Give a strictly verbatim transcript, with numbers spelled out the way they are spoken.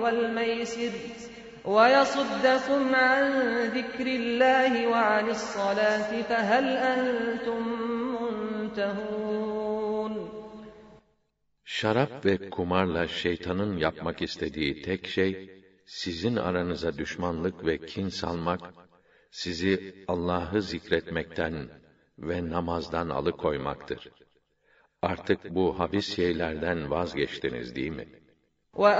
والميسر ويصدكم عن ذكر الله وعن الصلاة فهل أنتم منتهون. Şarap ve kumarla şeytanın yapmak istediği tek şey, sizin aranıza düşmanlık ve kin salmak, sizi Allah'ı zikretmekten ve namazdan alıkoymaktır. Artık bu habis şeylerden vazgeçtiniz değil mi?